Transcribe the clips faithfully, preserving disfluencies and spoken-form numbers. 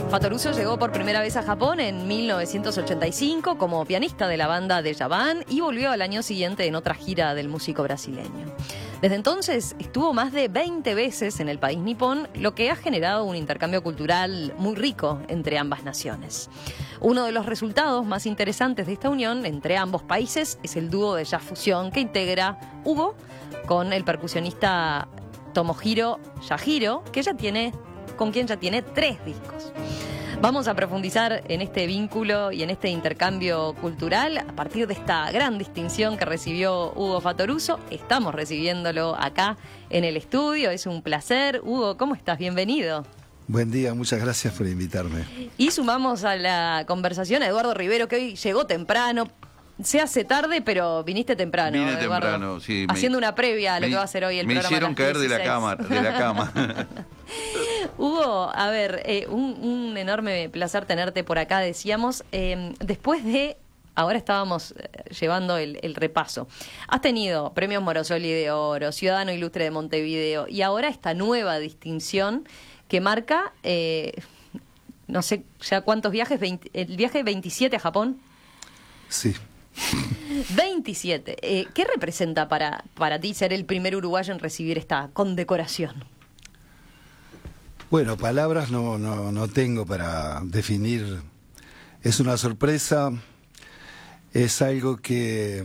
Fatoruso llegó por primera vez a Japón en mil novecientos ochenta y cinco como pianista de la banda de Javan y volvió al año siguiente en otra gira del músico brasileño. Desde entonces estuvo más de veinte veces en el país nipón, lo que ha generado un intercambio cultural muy rico entre ambas naciones. Uno de los resultados más interesantes de esta unión entre ambos países es el dúo de jazz fusión que integra Hugo con el percusionista Tomohiro Yahiro, que ya tiene, con quien ya tiene tres discos. Vamos a profundizar en este vínculo y en este intercambio cultural a partir de esta gran distinción que recibió Hugo Fatoruso. Estamos recibiéndolo acá en el estudio, es un placer. Hugo, ¿cómo estás? Bienvenido. Buen día, muchas gracias por invitarme. Y sumamos a la conversación a Eduardo Rivero, que hoy llegó temprano. Se hace tarde, pero viniste temprano. Vine Eduardo, temprano, sí. Haciendo me, una previa a lo me, que va a ser hoy el me programa. Me hicieron caer de la cama. De la cama. Hugo, a ver, eh, un, un enorme placer tenerte por acá, decíamos. Eh, después de, ahora estábamos eh, llevando el, el repaso. Has tenido premios Morosoli de Oro, Ciudadano Ilustre de Montevideo, y ahora esta nueva distinción que marca, eh, no sé ya cuántos viajes, veinte, el viaje veintisiete a Japón. Sí. veintisiete. Eh, ¿Qué representa para, para ti ser el primer uruguayo en recibir esta condecoración? Bueno, palabras no, no, no tengo para definir. Es una sorpresa, es algo que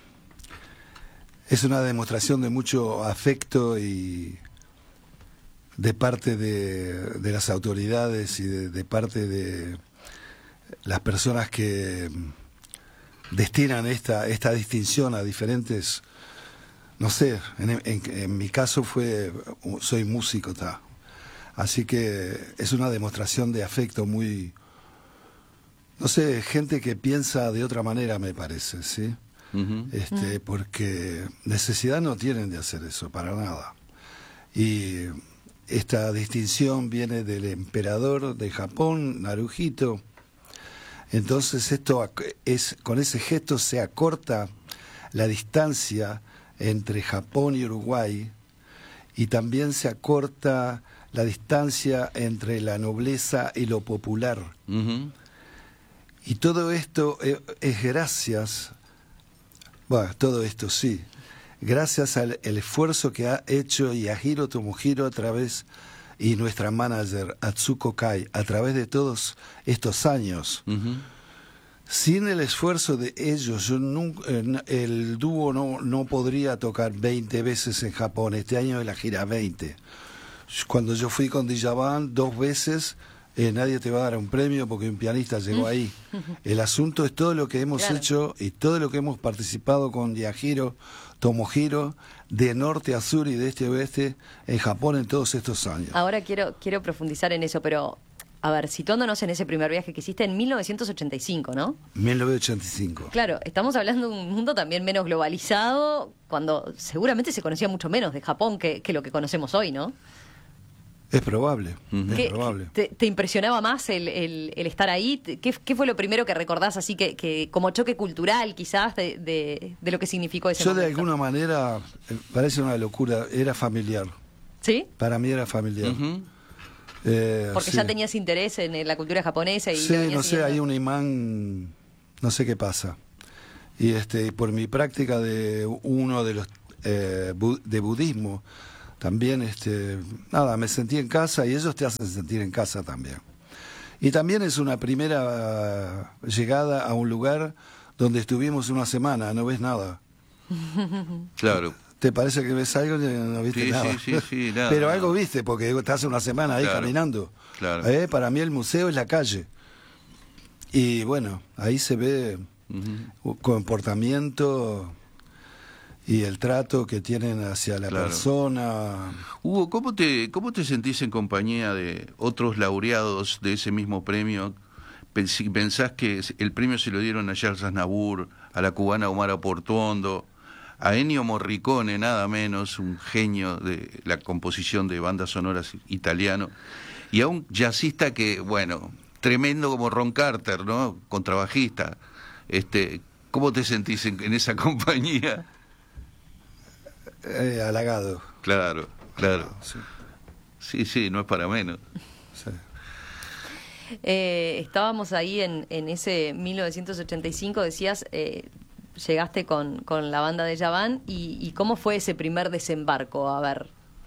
es una demostración de mucho afecto y de parte de, de las autoridades y de, de parte de las personas que destinan esta esta distinción a diferentes, no sé, en, en, en mi caso fue, soy músico, ta. Así que es una demostración de afecto muy, no sé, gente que piensa de otra manera, me parece, ¿sí? Uh-huh. Este, uh-huh. Porque necesidad no tienen de hacer eso, para nada. Y esta distinción viene del emperador de Japón, Naruhito. Entonces esto es, con ese gesto se acorta la distancia entre Japón y Uruguay, y también se acorta la distancia entre la nobleza y lo popular. Uh-huh. Y todo esto es gracias, bueno, todo esto sí, gracias al el esfuerzo que ha hecho Yahiro Tomohiro a través, y nuestra manager Atsuko Kai, a través de todos estos años. Uh-huh. Sin el esfuerzo de ellos, yo nunca, el dúo no, no podría tocar veinte veces en Japón. Este año es la gira veinte. Cuando yo fui con Djavan dos veces, eh, nadie te va a dar un premio porque un pianista llegó ahí. El asunto es todo lo que hemos claro. hecho y todo lo que hemos participado con Yahiro Tomohiro, de norte a sur y de este a oeste, en Japón en todos estos años. Ahora quiero, quiero profundizar en eso, pero a ver, situándonos en ese primer viaje que hiciste en mil novecientos ochenta y cinco, ¿no? mil novecientos ochenta y cinco. Claro, estamos hablando de un mundo también menos globalizado, cuando seguramente se conocía mucho menos de Japón que, que lo que conocemos hoy, ¿no? Es probable, uh-huh. es ¿Qué, probable. Te, ¿Te impresionaba más el, el, el estar ahí? ¿Qué, ¿Qué fue lo primero que recordás así que, que como choque cultural quizás de, de, de lo que significó ese Yo momento? De alguna manera, parece una locura, era familiar. ¿Sí? Para mí era familiar. Uh-huh. Eh, Porque sí. ya tenías interés en, en la cultura japonesa y sí, no sé, siguiendo. Hay un imán, no sé qué pasa. Y este, por mi práctica de uno de los eh, bu- de budismo, también, este, nada, me sentí en casa y ellos te hacen sentir en casa también. Y también es una primera uh, llegada a un lugar donde estuvimos una semana, no ves nada. Claro. ¿Te parece que ves algo? No viste sí, nada. Sí, sí, sí, nada. Pero algo viste, porque estás una semana ahí claro, caminando. Claro. ¿Eh? Para mí el museo es la calle. Y bueno, ahí se ve uh-huh. comportamiento y el trato que tienen hacia la claro. persona. Hugo, ¿cómo te, ¿cómo te sentís en compañía de otros laureados de ese mismo premio? ¿Pensás que el premio se lo dieron a Charles Aznavour, a la cubana Omar Portuondo, a Ennio Morricone, nada menos, un genio de la composición de bandas sonoras italiano, y a un jazzista que, bueno, tremendo como Ron Carter, ¿no? Contrabajista. Este, ¿cómo te sentís en, en esa compañía? Eh, halagado. Claro, claro. Sí. sí, sí, no es para menos. Sí. Eh, estábamos ahí en, en ese mil novecientos ochenta y cinco, decías, eh, llegaste con, con la banda de Yaván, y, y ¿cómo fue ese primer desembarco? A ver.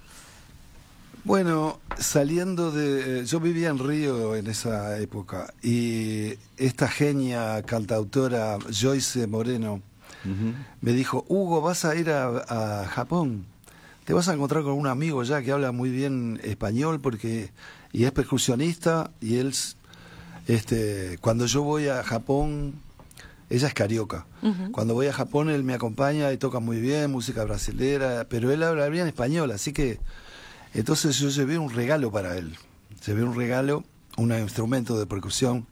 Bueno, saliendo de... Yo vivía en Río en esa época, y esta genia cantautora Joyce Moreno uh-huh. me dijo, Hugo, vas a ir a, a Japón, te vas a encontrar con un amigo ya que habla muy bien español, porque y es percusionista, y él, este, cuando yo voy a Japón, ella es carioca, uh-huh. cuando voy a Japón él me acompaña y toca muy bien, música brasilera, pero él habla bien español, así que entonces yo llevé un regalo para él, llevé un regalo, un instrumento de percusión,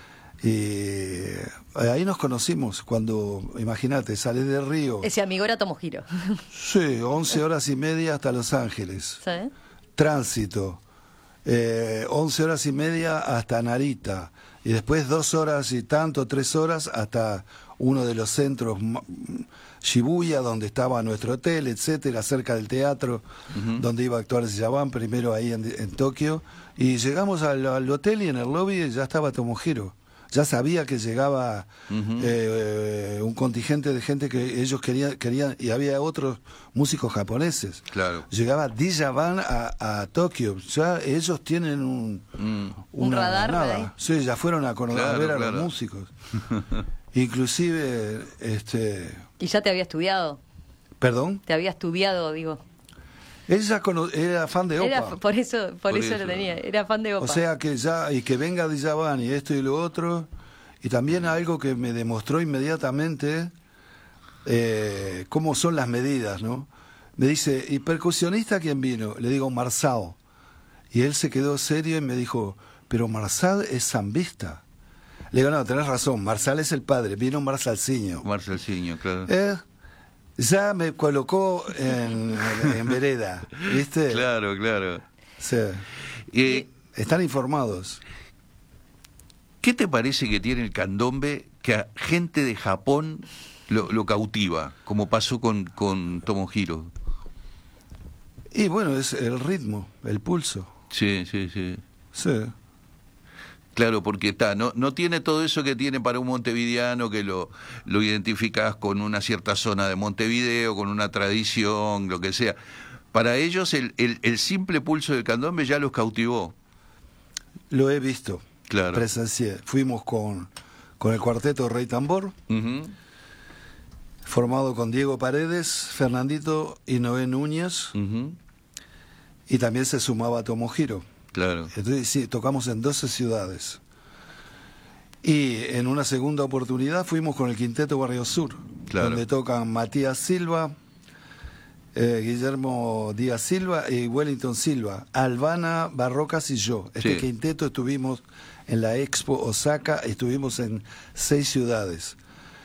y ahí nos conocimos cuando, imagínate, salí de Río. Ese amigo era Tomohiro. Sí, once horas y media hasta Los Ángeles. ¿Sí? Tránsito, eh, once horas y media hasta Narita, y después dos horas y tanto, tres horas hasta uno de los centros, Shibuya, donde estaba nuestro hotel, etcétera, cerca del teatro, uh-huh. donde iba a actuar Yaván, primero ahí en, en Tokio, y llegamos al, al hotel y en el lobby ya estaba Tomohiro. Ya sabía que llegaba uh-huh. eh, un contingente de gente que ellos querían, querían y había otros músicos japoneses. Claro. Llegaba D-Yaván a, a Tokio. Ya ellos tienen un, mm. un radar. Nada. Sí, ya fueron a, conocer, claro, a ver a claro. los músicos. Inclusive, este... ¿Y ya te había estudiado? ¿Perdón? Te había estudiado, digo. Ella cono- era fan de Opa. Era, por eso, por, Por eso, eso lo tenía, era fan de Opa. O sea que ya, y que venga de Yaván y esto y lo otro, y también algo que me demostró inmediatamente eh, cómo son las medidas, ¿no? Me dice, ¿y percusionista quién vino? Le digo, Marsal. Y él se quedó serio y me dijo, pero Marsal es zambista. Le digo, no, tenés razón, Marsal es el padre, vino Marsalciño. Marsalciño, claro. Eh, ya me colocó en, en, en vereda, ¿viste? Claro, claro. Sí. Eh, Están informados. ¿Qué te parece que tiene el candombe que a gente de Japón lo, lo cautiva, como pasó con, con Tomohiro? Y bueno, es el ritmo, el pulso. Sí, sí, sí. Sí. Claro, porque está, no, no tiene todo eso que tiene para un montevideano, que lo, lo identificás con una cierta zona de Montevideo, con una tradición, lo que sea. Para ellos el, el, el simple pulso del candombe ya los cautivó. Lo he visto. Claro. Presencié. Fuimos con, con el cuarteto Rey Tambor, Uh-huh. formado con Diego Paredes, Fernandito y Noé Núñez, Uh-huh. y también se sumaba Tomohiro. Claro. Entonces sí, tocamos en doce ciudades. Y en una segunda oportunidad fuimos con el Quinteto Barrio Sur, Claro. donde tocan Matías Silva, eh, Guillermo Díaz Silva y Wellington Silva, Albana, Barrocas y yo. Este Sí. quinteto estuvimos en la Expo Osaka, estuvimos en seis ciudades.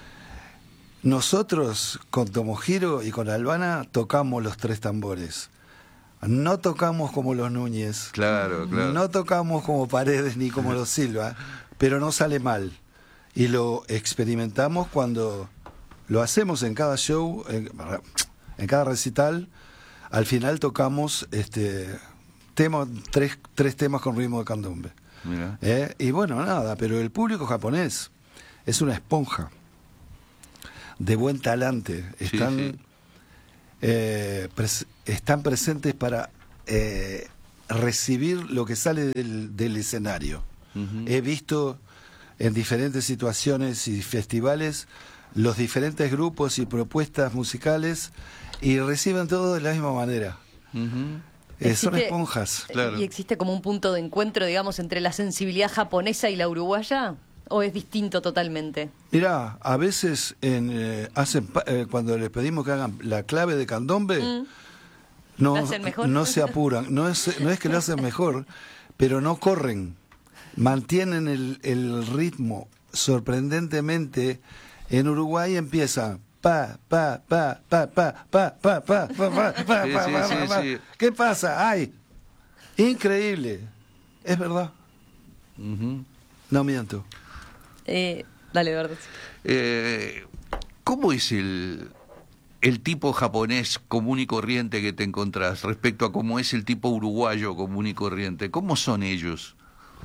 Nosotros con Tomohiro y con Albana tocamos los tres tambores. No tocamos como los Núñez, Claro, claro. no tocamos como Paredes ni como los Silva, pero no sale mal. Y lo experimentamos cuando lo hacemos en cada show, en, en cada recital. Al final tocamos este tema, tres, tres temas con ritmo de candombe. Mira. ¿Eh? Y bueno, nada, pero el público japonés es una esponja de buen talante. Están... Sí, sí. Eh, pres- están presentes para eh, recibir lo que sale del, del escenario. Uh-huh. He visto en diferentes situaciones y festivales los diferentes grupos y propuestas musicales y reciben todo de la misma manera. Uh-huh. Eh, son Existe- esponjas. Claro. ¿Y existe como un punto de encuentro, digamos, entre la sensibilidad japonesa y la uruguaya? ¿O es distinto totalmente? Mirá, a veces en, eh, hacen pa- eh, cuando les pedimos que hagan la clave de candombe, Mm. no, ¿Lo hacen mejor? no se apuran. No es, no es que lo hacen mejor, pero no corren. Mantienen el, el ritmo. Sorprendentemente, en Uruguay empieza pa, pa, pa, pa, pa, pa, pa, pa, pa, pa, pa, Sí, pa, sí, pa, sí, pa. sí. ¿Qué pasa? ¡Ay! Increíble. Es verdad. Uh-huh. No miento. Eh, dale, Verdes. Eh, ¿Cómo es el, el tipo japonés común y corriente que te encontrás respecto a cómo es el tipo uruguayo común y corriente? ¿Cómo son ellos?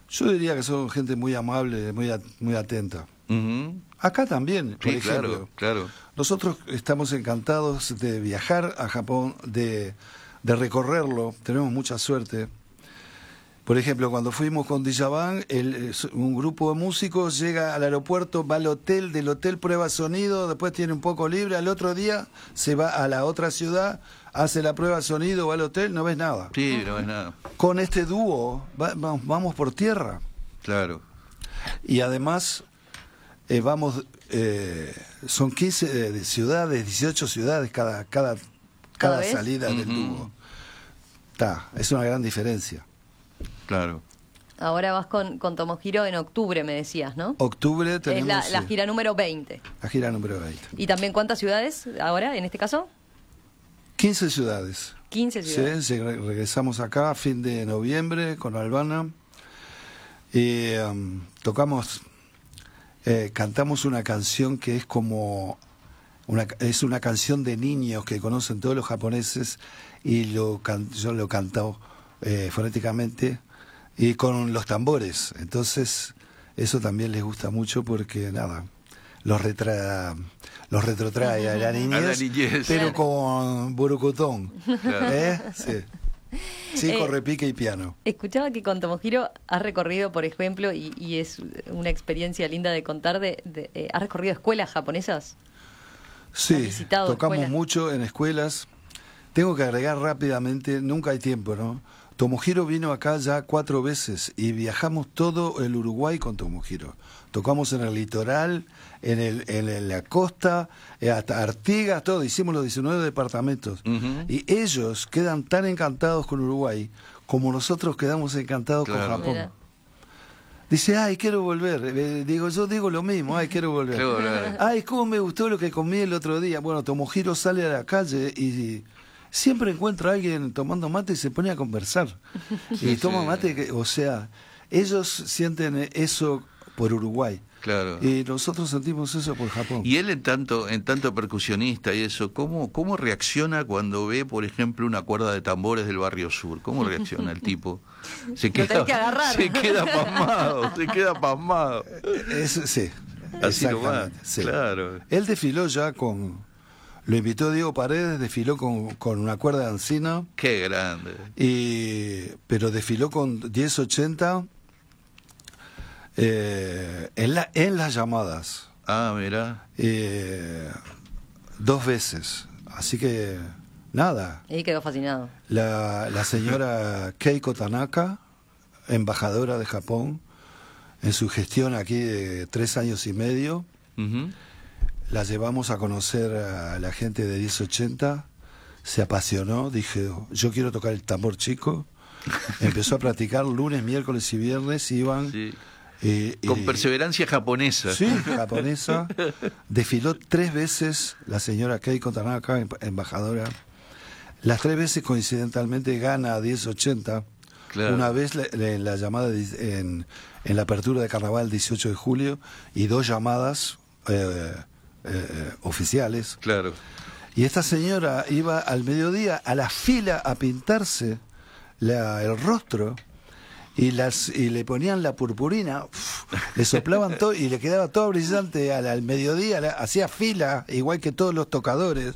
Yo diría que son gente muy amable, muy, a- muy atenta. Ujú. Acá también, por Sí, ejemplo. claro, claro. Nosotros estamos encantados de viajar a Japón, de, de recorrerlo, tenemos mucha suerte. Por ejemplo, cuando fuimos con Djavan, el, un grupo de músicos llega al aeropuerto, va al hotel, del hotel prueba sonido, después tiene un poco libre, al otro día se va a la otra ciudad, hace la prueba de sonido, va al hotel, no ves nada. Sí, no es nada. Con este dúo va- vamos, vamos por tierra. Claro. Y además eh, vamos, eh, son quince eh, ciudades, dieciocho ciudades cada, cada, ¿Cada cada vez? salida del Ujú. dúo. Está, es una gran diferencia. Claro. Ahora vas con, con Tomohiro en octubre, me decías, ¿no? Octubre Es tenemos la, la eh, gira número veinte. la gira número veinte. ¿Y también cuántas ciudades ahora, en este caso? quince ciudades. quince ciudades. Sí, sí, re- regresamos acá a fin de noviembre con Albana. Y um, tocamos, eh, cantamos una canción que es como, una, es una canción de niños que conocen todos los japoneses y lo can- yo lo canto eh, fonéticamente y con los tambores. Entonces, eso también les gusta mucho porque, nada, los retra los retrotrae a la niñez, A la niñez. pero con burucutón. Claro. ¿Eh? Sí. Sí, Eh, con repique y piano. Escuchaba que con Tomohiro has recorrido, por ejemplo, y, y es una experiencia linda de contar, de, de eh, has recorrido escuelas japonesas. Sí, visitado tocamos escuelas? mucho en escuelas. Tengo que agregar rápidamente, nunca hay tiempo, ¿no? Tomohiro vino acá ya cuatro veces y viajamos todo el Uruguay con Tomohiro. Tocamos en el litoral, en, el, en el- la costa, eh, hasta Artigas, todo. Hicimos los diecinueve departamentos. Ujú. Y ellos quedan tan encantados con Uruguay como nosotros quedamos encantados Claro. con Japón. Mira. Dice, ay, quiero volver. Eh, digo, yo digo lo mismo, ay, quiero volver. Quiero volver. Ay, cómo me gustó lo que comí el otro día. Bueno, Tomohiro sale a la calle y siempre encuentra a alguien tomando mate y se pone a conversar. Y toma sí. mate, que, o sea, ellos sienten eso por Uruguay. Claro. Y nosotros sentimos eso por Japón. Y él en tanto, en tanto percusionista y eso, ¿cómo, ¿cómo reacciona cuando ve, por ejemplo, una cuerda de tambores del Barrio Sur? ¿Cómo reacciona el tipo? Se Lo tenés que agarrar. se queda pasmado, se queda pasmado. Es, sí, Así exactamente. nomás, Sí. claro. Él desfiló ya con... Lo invitó Diego Paredes, desfiló con, con una cuerda de Ancina. Qué grande. Y, pero desfiló con diez ochenta eh, en, la, en las llamadas, Ah, mira. eh, dos veces. Así que, nada. Y quedó fascinado. La, la señora Keiko Tanaka, embajadora de Japón, en su gestión aquí de tres años y medio, Ujú. la llevamos a conocer a la gente de diez ochenta, se apasionó, dije, yo quiero tocar el tambor chico. Empezó a practicar lunes, miércoles y viernes, iban... Sí. eh, Con eh, perseverancia japonesa. Sí, japonesa. Desfiló tres veces la señora Keiko Tanaka, em- embajadora. Las tres veces coincidentalmente gana a diez ochenta. Claro. Una vez le- le- en la llamada de- en, en la apertura de carnaval el dieciocho de julio y dos llamadas eh, eh, oficiales. Claro. Y esta señora iba al mediodía a la fila a pintarse la- el rostro y las y le ponían la purpurina, uf, le soplaban todo y le quedaba todo brillante al, al mediodía, la- hacía fila, igual que todos los tocadores.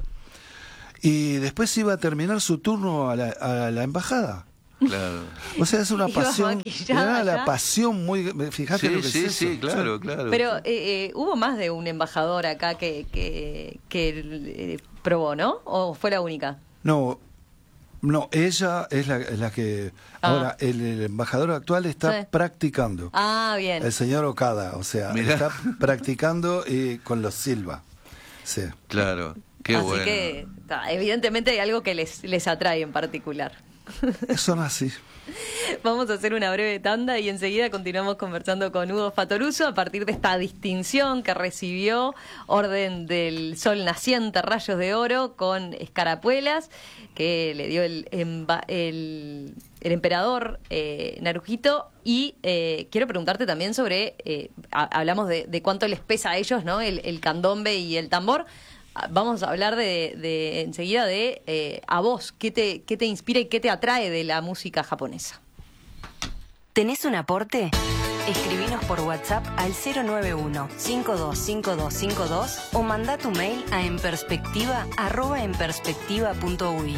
Y después iba a terminar su turno a la, a la embajada. Claro. O sea, es una Iba pasión, maquillada era la ya. pasión muy... Fíjate lo Sí, que sí, es sí, eso. claro, claro. Pero eh, eh, hubo más de un embajador acá que, que, que eh, probó, ¿no? ¿O fue la única? No, no, ella es la, es la que... Ah. Ahora, el, el embajador actual está Sí. practicando. Ah, bien. El señor Okada, o sea, Mirá. está practicando y con los Silva. Sí. Claro. Qué Así bueno. que, ta, evidentemente hay algo que les, les atrae en particular. Son así. Vamos a hacer una breve tanda y enseguida continuamos conversando con Hugo Fatoruso a partir de esta distinción que recibió, Orden del Sol Naciente, Rayos de Oro, con escarapuelas, que le dio el, emba- el, el emperador eh, Naruhito. Y eh, quiero preguntarte también sobre, eh, ha- hablamos de, de cuánto les pesa a ellos, ¿no? El, el candombe y el tambor. Ah, vamos a hablar de, de enseguida de eh, a vos, ¿qué te, qué te inspira y qué te atrae de la música japonesa? ¿Tenés un aporte? Escribinos por WhatsApp al cero nueve uno, cinco dos cinco dos cinco dos o manda tu mail a enperspectiva arroba enperspectiva punto uy.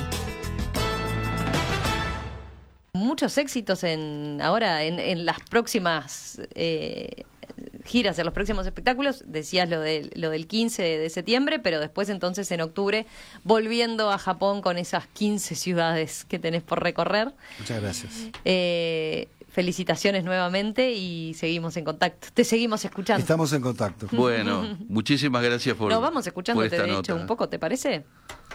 Muchos éxitos en ahora en, en las próximas eh, giras, en los próximos espectáculos. Decías lo, de, lo del quince de septiembre, pero después entonces en octubre volviendo a Japón con esas quince ciudades que tenés por recorrer. Muchas gracias. Eh, felicitaciones nuevamente y seguimos en contacto. Te seguimos escuchando. Estamos en contacto. Bueno, muchísimas gracias por Nos vamos escuchándote, por esta de nota. hecho, un poco, ¿te parece?